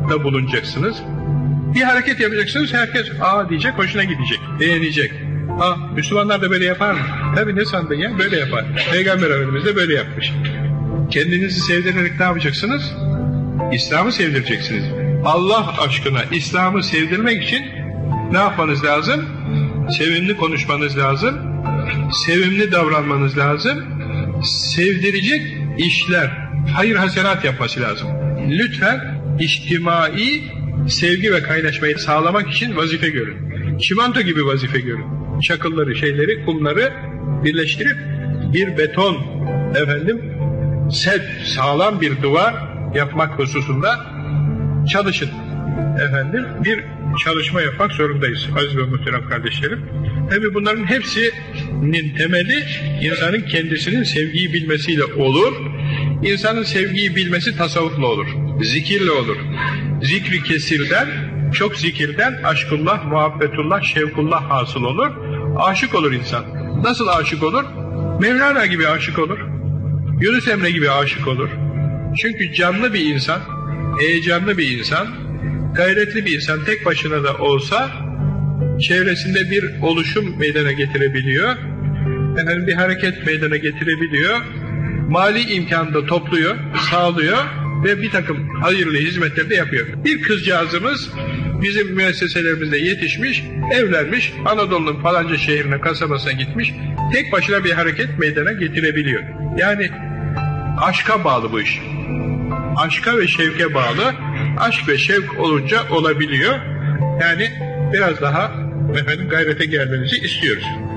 da bulunacaksınız. Bir hareket yapacaksınız, herkes aa diyecek, hoşuna gidecek, beğenecek. Müslümanlar da böyle yapar mı? Tabii, ne sandın ya, böyle yapar. Peygamber Efendimiz de böyle yapmış. Kendinizi sevdirerek ne yapacaksınız? İslam'ı sevdireceksiniz. Allah aşkına İslam'ı sevdirmek için ne yapmanız lazım? Sevimli konuşmanız lazım, sevimli davranmanız lazım, sevdirecek işler, hayır hasenat yapması lazım. Lütfen içtimai sevgi ve kaynaşmayı sağlamak için vazife görün. Çimento gibi vazife görün. Çakılları, şeyleri, kumları birleştirip bir beton, sağlam bir duvar yapmak hususunda çalışın. Bir çalışma yapmak zorundayız aziz ve muhterem kardeşlerim. Tabi bunların hepsinin temeli insanın kendisinin sevgiyi bilmesiyle olur. İnsanın sevgiyi bilmesi tasavvufla olur, zikirle olur. Zikri kesirden, çok zikirden aşkullah, muhabbetullah, şevkullah hasıl olur. Aşık olur insan. Nasıl aşık olur? Mevlana gibi aşık olur. Yunus Emre gibi aşık olur. Çünkü canlı bir insan, heyecanlı bir insan, gayretli bir insan tek başına da olsa çevresinde bir oluşum meydana getirebiliyor. Bir hareket meydana getirebiliyor. Mali imkanı da topluyor, sağlıyor ve bir takım hayırlı hizmetleri de yapıyor. Bir kızcağızımız bizim müesseselerimizde yetişmiş, evlenmiş, Anadolu'nun falanca şehrine, kasabasına gitmiş, tek başına bir hareket meydana getirebiliyor. Yani aşka bağlı bu iş. Aşka ve şevke bağlı. Aşk ve şevk olunca olabiliyor. Yani biraz daha gayrete gelmenizi istiyoruz.